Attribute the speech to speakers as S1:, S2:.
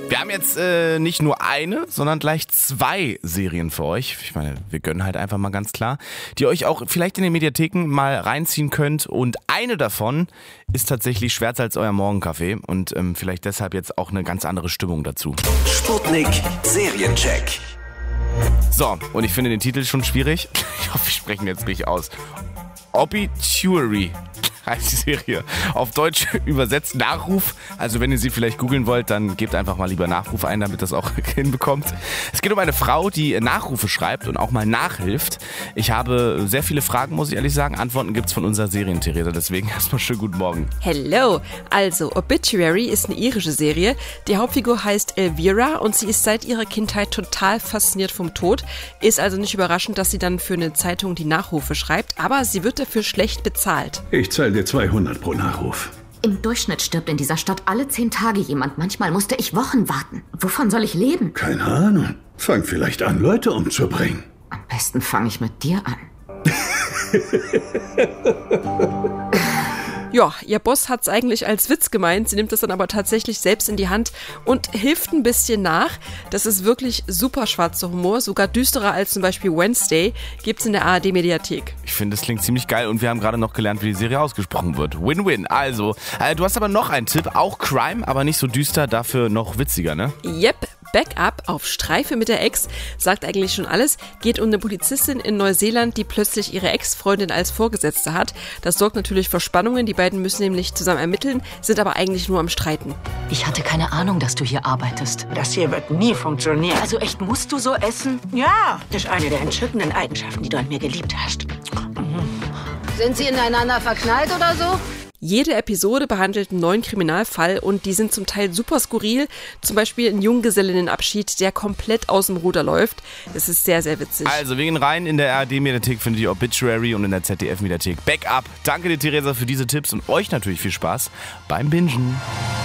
S1: Wir haben jetzt nicht nur eine, sondern gleich 2 Serien für euch. Ich meine, wir gönnen halt einfach mal ganz klar, die euch auch vielleicht in den Mediatheken mal reinziehen könnt. Und eine davon ist tatsächlich Schwärzer als euer Morgenkaffee und vielleicht deshalb jetzt auch eine ganz andere Stimmung dazu.
S2: Sputnik Seriencheck.
S1: So, und ich finde den Titel schon schwierig. Ich hoffe, wir sprechen jetzt nicht aus. Obituary heißt die Serie. Auf Deutsch übersetzt Nachruf. Also wenn ihr sie vielleicht googeln wollt, dann gebt einfach mal lieber Nachruf ein, damit das auch hinbekommt. Es geht um eine Frau, die Nachrufe schreibt und auch mal nachhilft. Ich habe sehr viele Fragen, muss ich ehrlich sagen. Antworten gibt's von unserer Serien-Theresa. Deswegen erstmal schönen guten Morgen.
S3: Hello! Also, Obituary ist eine irische Serie. Die Hauptfigur heißt Elvira und sie ist seit ihrer Kindheit total fasziniert vom Tod. Ist also nicht überraschend, dass sie dann für eine Zeitung die Nachrufe schreibt, aber sie wird dafür schlecht bezahlt.
S4: Ich zahle dir 200 pro Nachruf.
S5: Im Durchschnitt stirbt in dieser Stadt alle 10 Tage jemand. Manchmal musste ich Wochen warten. Wovon soll ich leben?
S4: Keine Ahnung. Fang vielleicht an, Leute umzubringen.
S5: Am besten fange ich mit dir an.
S3: Ja, ihr Boss hat's eigentlich als Witz gemeint, sie nimmt das dann aber tatsächlich selbst in die Hand und hilft ein bisschen nach. Das ist wirklich super schwarzer Humor, sogar düsterer als zum Beispiel Wednesday, gibt's in der ARD-Mediathek.
S1: Ich finde, das klingt ziemlich geil und wir haben gerade noch gelernt, wie die Serie ausgesprochen wird. Win-win. Also, du hast aber noch einen Tipp, auch Crime, aber nicht so düster, dafür noch witziger, ne?
S3: Yep. Backup auf Streife mit der Ex, sagt eigentlich schon alles, geht um eine Polizistin in Neuseeland, die plötzlich ihre Ex-Freundin als Vorgesetzte hat. Das sorgt natürlich für Spannungen, die beiden müssen nämlich zusammen ermitteln, sind aber eigentlich nur am Streiten.
S6: Ich hatte keine Ahnung, dass du hier arbeitest.
S7: Das hier wird nie funktionieren.
S6: Also echt, musst du so essen?
S7: Ja, das ist eine der entzückenden Eigenschaften, die du an mir geliebt hast.
S8: Sind sie ineinander verknallt oder so?
S3: Jede Episode behandelt einen neuen Kriminalfall und die sind zum Teil super skurril. Zum Beispiel ein Junggesellinnenabschied, der komplett aus dem Ruder läuft. Das ist sehr, sehr witzig.
S1: Also, wir gehen rein. In der ARD-Mediathek findet ihr Obituary und in der ZDF-Mediathek Backup. Danke dir, Theresa, für diese Tipps und euch natürlich viel Spaß beim Bingen.